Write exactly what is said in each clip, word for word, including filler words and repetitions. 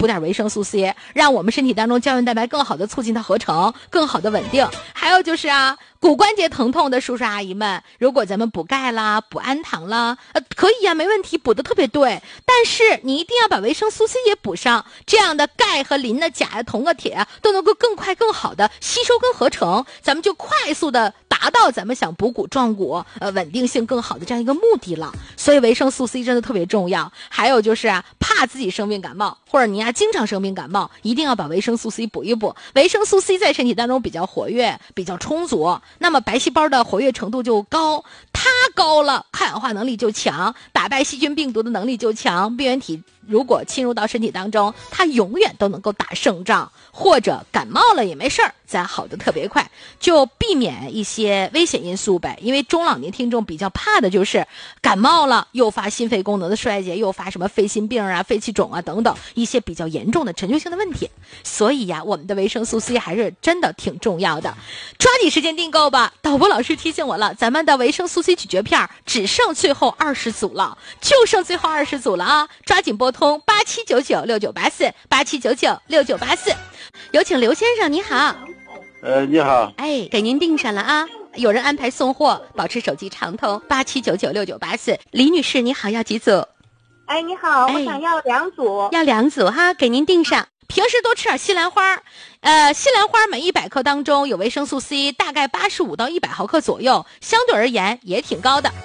补点维生素 C， 让我们身体当中胶原蛋白更好的促进它合成，更好的稳定。还有就是啊，骨关节疼痛的叔叔阿姨们，如果咱们补钙啦、补氨糖啦，呃，可以啊，没问题，补的特别对。但是你一定要把维生素 C 也补上，这样的钙和磷的钾呀、铜啊、铁啊都能够更快、更好的吸收跟合成，咱们就快速的达到咱们想补骨壮骨、呃稳定性更好的这样一个目的了。所以维生素 C 真的特别重要。还有就是啊，怕自己生病感冒，或者你呀、啊、经常生病感冒，一定要把维生素 C 补一补。维生素 C 在身体当中比较活跃、比较充足，那么白细胞的活跃程度就高，它高了，抗氧化能力就强，打败细菌病毒的能力就强，病原体如果侵入到身体当中，它永远都能够打胜仗，或者感冒了也没事儿，咱好的特别快，就避免一些危险因素呗。因为中老年听众比较怕的就是感冒了诱发心肺功能的衰竭，诱发什么肺心病啊、肺气肿啊等等一些比较严重的陈旧性的问题。所以呀，我们的维生素 C 还是真的挺重要的，抓紧时间订购吧。导播老师提醒我了，咱们的维生素 C 咀嚼片只剩最后二十组了，就剩最后二十组了啊！抓紧拨通八七九九六九八四八七九九六九八四，有请刘先生，你好。 呃，你好。 哎，给您订上了啊，有人安排送货，保持手机长通八七九九六九八四。李女士，你好，要几组？ 哎，你好，我想要两组。 要两组哈，给您订上。平时多吃点西兰花，呃，西兰花每一百克当中有维生素 C， 大概八十五到一百毫克左右，相对而言也挺高的。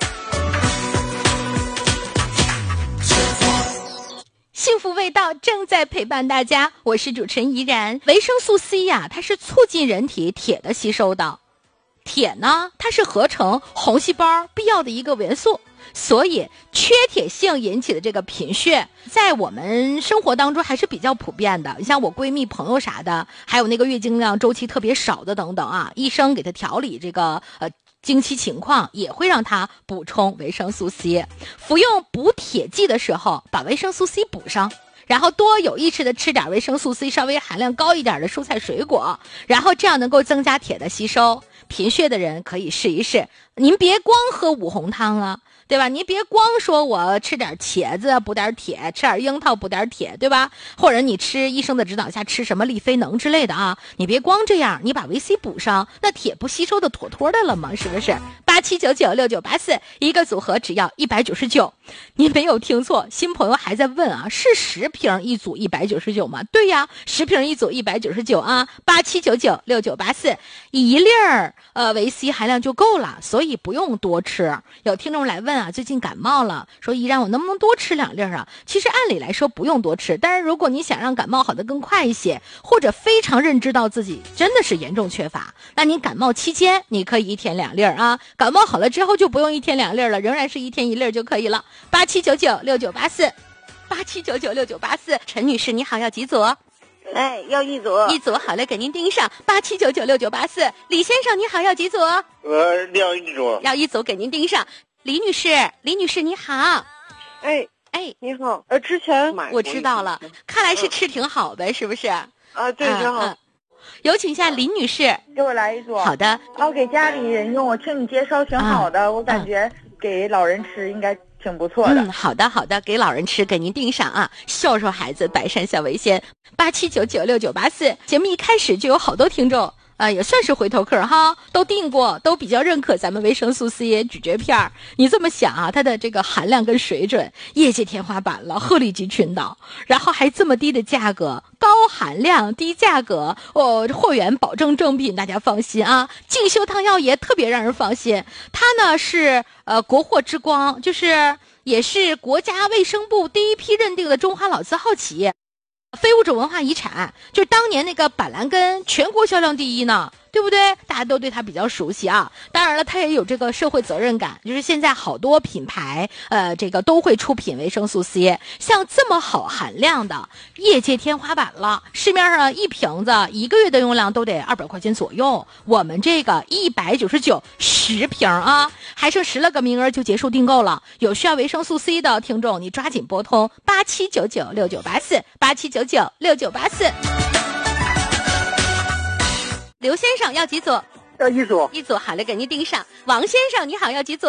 幸福味道正在陪伴大家，我是主持人怡然。维生素 C 呀、啊，它是促进人体铁的吸收的。铁呢，它是合成红细胞必要的一个元素，所以缺铁性引起的这个贫血，在我们生活当中还是比较普遍的。你像我闺蜜朋友啥的，还有那个月经量周期特别少的等等啊，医生给她调理这个呃经期情况，也会让她补充维生素 C。服用补铁剂的时候，把维生素 C 补上。然后多有意识的吃点维生素 C 稍微含量高一点的蔬菜水果，然后这样能够增加铁的吸收。贫血的人可以试一试，您别光喝五红汤啊，对吧？您别光说我吃点茄子补点铁，吃点樱桃补点铁，对吧？或者你吃医生的指导下吃什么利菲能之类的啊，你别光这样，你把维 C 补上，那铁不吸收的妥妥的了吗？是不是？八七九九六九八四，一个组合只要一百九十九。您没有听错，新朋友还在问啊，是十瓶一组一百九十九吗？对呀，十瓶一组一百九十九啊。八七九九六九八四，一粒儿呃维 C 含量就够了，所以不用多吃。有听众来问啊，最近感冒了，说怡然我能不能多吃两粒啊？其实按理来说不用多吃，但是如果你想让感冒好的更快一些，或者非常认知到自己真的是严重缺乏，那你感冒期间你可以一天两粒啊，感冒好了之后就不用一天两粒了，仍然是一天一粒就可以了。八七九九六九八四，八七九九六九八四。陈女士你好，要几组？ 哎，要一组。 一组好了，给您盯上八七九九六九八四。李先生你好，要几组？ 呃，要一组。 要一组，给您盯上。李女士，李女士你好。 哎哎， 你好，呃，之前买我知道了，看来是吃挺好呗，嗯、是不是？ 啊，对，挺好。 嗯嗯、有请一下林女士， 给我来一组。 好的。 哦，给家里人用，我听你介绍挺好的，嗯、我感觉给老人吃应该挺不错的。 嗯，好的好的，给老人吃，给您盯上啊！孝顺孩子，百善孝为先。八七九九六九八四，节目一开始就有好多听众。啊，也算是回头客哈，都订过，都比较认可咱们维生素 C 咀嚼片。你这么想啊，它的这个含量跟水准业界天花板了，鹤立鸡群岛，然后还这么低的价格，高含量低价格哦，货源保证正品，大家放心啊。净修汤药业特别让人放心，它呢是呃国货之光，就是也是国家卫生部第一批认定的中华老字号企业。非物质文化遗产，就是当年那个板蓝根全国销量第一呢，对不对？大家都对它比较熟悉啊。当然了，它也有这个社会责任感，就是现在好多品牌呃这个都会出品维生素 C， 像这么好含量的业界天花板了，市面上一瓶子一个月的用量都得二百块钱左右，我们这个一百九十九十瓶啊，还剩十来个名额就结束订购了。有需要维生素 C 的听众，你抓紧拨通八七九九六九八四八七九九六九八四。刘先生要几组？ 要一组。 一组好了，给您盯上。王先生你好，要几组？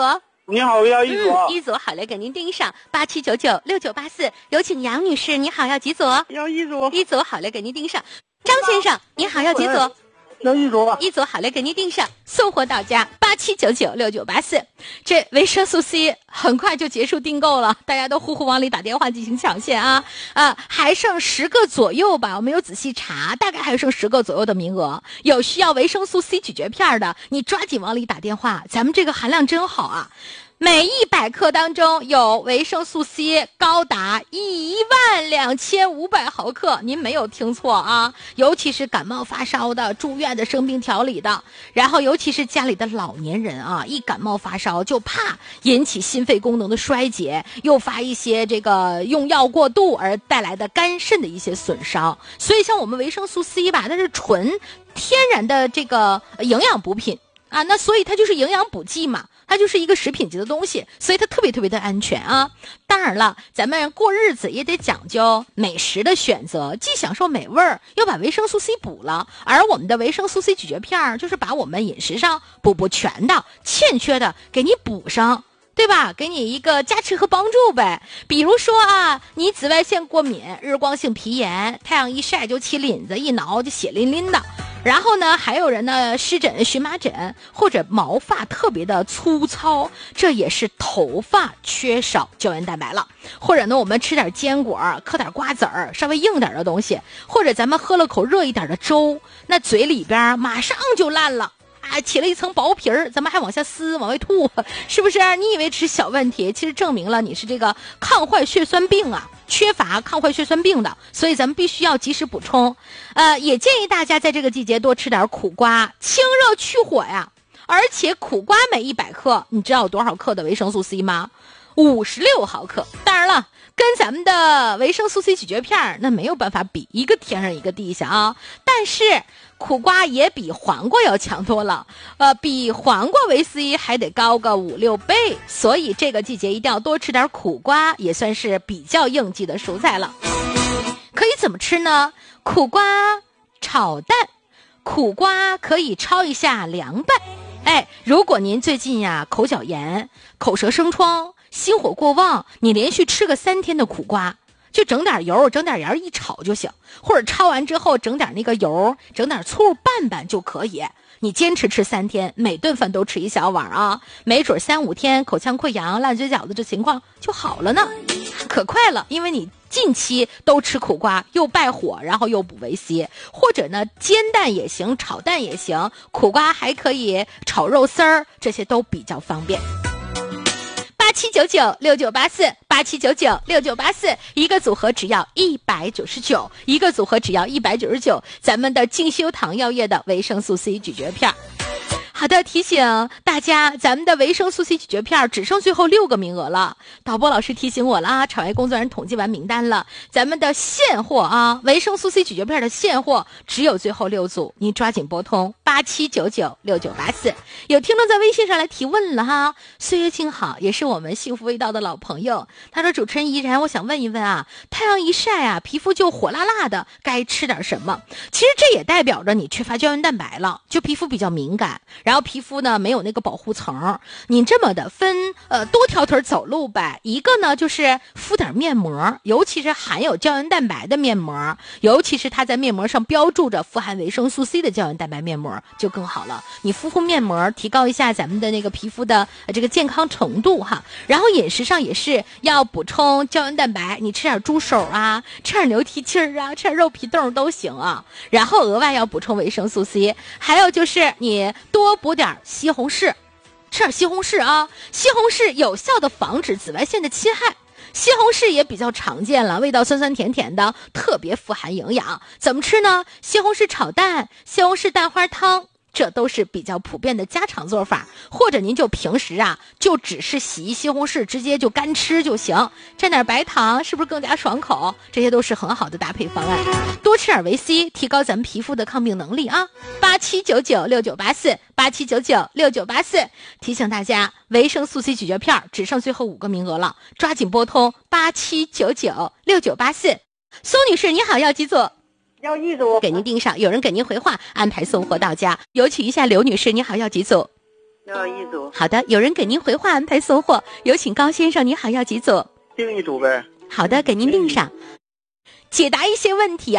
你好，要一组。 嗯，一组好嘞，给您订上八七九九六九八四。有请杨女士，你好，要几组？ 要一组。 一组好嘞，给您订上。张先生，你好，要几组？ 要一组。 一组好嘞，给您订上，送货到家，八七九九六九八四。这维生素 C 很快就结束订购了，大家都呼呼往里打电话进行抢线啊！啊，还剩十个左右吧，我没有仔细查，大概还剩十个左右的名额。有需要维生素 C 咀嚼片的，你抓紧往里打电话，咱们这个含量真好啊！每一百克当中有维生素 C 高达一万两千五百毫克，您没有听错啊！尤其是感冒发烧的、住院的、生病调理的，然后尤其是家里的老年人啊，一感冒发烧就怕引起心肺功能的衰竭，诱发一些这个用药过度而带来的肝肾的一些损伤。所以像我们维生素 C 吧，它是纯天然的这个营养补品啊，那所以它就是营养补剂嘛。它就是一个食品级的东西，所以它特别特别的安全啊。当然了，咱们过日子也得讲究美食的选择，既享受美味儿，又把维生素 C 补了。而我们的维生素 C 咀嚼片就是把我们饮食上补不全的、欠缺的给你补上，对吧？给你一个加持和帮助呗。比如说啊，你紫外线过敏、日光性皮炎，太阳一晒就起鳞子，一挠就血淋淋的。然后呢，还有人呢湿疹、荨麻疹，或者毛发特别的粗糙，这也是头发缺少胶原蛋白了。或者呢，我们吃点坚果，嗑点瓜子儿，稍微硬点的东西，或者咱们喝了口热一点的粥，那嘴里边马上就烂了。啊，起了一层薄皮儿，咱们还往下撕，往外吐，是不是？你以为只是小问题，其实证明了你是这个抗坏血栓病啊，缺乏抗坏血栓病的，所以咱们必须要及时补充。呃，也建议大家在这个季节多吃点苦瓜，清热去火呀。而且苦瓜每一百克，你知道有多少克的维生素 C 吗？五十六毫克。当然了，跟咱们的维生素 C 咀嚼片那没有办法比，一个天上一个地下啊。但是苦瓜也比黄瓜要强多了，呃，比黄瓜维 C 还得高个五六倍，所以这个季节一定要多吃点苦瓜，也算是比较应季的蔬菜了。可以怎么吃呢？苦瓜炒蛋，苦瓜可以焯一下凉拌。哎，如果您最近呀口角炎、口舌生疮、心火过旺，你连续吃个三天的苦瓜，就整点油，整点盐一炒就行，或者焯完之后整点那个油，整点醋拌拌就可以。你坚持吃三天，每顿饭都吃一小碗啊，没准三五天口腔溃疡、烂嘴角的这情况就好了呢，可快了，因为你近期都吃苦瓜，又败火，然后又补维 C， 或者呢煎蛋也行，炒蛋也行，苦瓜还可以炒肉丝儿，这些都比较方便。八七九九六九八四，八七九九六九八四，一个组合只要一百九十九，一个组合只要一百九十九。咱们的进修堂药业的维生素 C 咀嚼片。好的，提醒大家，咱们的维生素 C 咀嚼片只剩最后六个名额了。导播老师提醒我了啊，场外工作人员统计完名单了，咱们的现货啊，维生素 C 咀嚼片的现货只有最后六组，你抓紧拨通八七九九六九八四。有听众在微信上来提问了哈，岁月静好也是我们幸福味道的老朋友，他说主持人怡然，我想问一问啊，太阳一晒啊，皮肤就火辣辣的，该吃点什么？其实这也代表着你缺乏胶原蛋白了，就皮肤比较敏感。然后皮肤呢没有那个保护层，你这么的分呃多条腿走路呗。一个呢就是敷点面膜，尤其是含有胶原蛋白的面膜，尤其是它在面膜上标注着富含维生素 C 的胶原蛋白面膜就更好了。你敷敷面膜，提高一下咱们的那个皮肤的、呃、这个健康程度哈。然后饮食上也是要补充胶原蛋白，你吃点猪手啊，吃点牛蹄筋啊，吃点肉皮冻都行啊。然后额外要补充维生素 C， 还有就是你多补点西红柿，吃点西红柿啊！西红柿有效的防止紫外线的侵害。西红柿也比较常见了，味道酸酸甜甜的，特别富含营养。怎么吃呢？西红柿炒蛋、西红柿蛋花汤，这都是比较普遍的家常做法。或者您就平时啊，就只是洗西红柿，直接就干吃就行，蘸点白糖，是不是更加爽口？这些都是很好的搭配方案。多吃点维 C， 提高咱们皮肤的抗病能力啊！八七九九六九八四，八七九九六九八四。提醒大家，维生素 C 咀嚼片只剩最后五个名额了，抓紧拨通八七九九六九八四。苏女士，你好，要几组？ 要一组， 给您订上，有人给您回话，安排送货到家。有请一下刘女士，你好，要几组？ 要一组。 好的，有人给您回话安排送货，有请高先生，您好，要几组？ 定一组呗。 好的，给您定上。解答一些问题啊。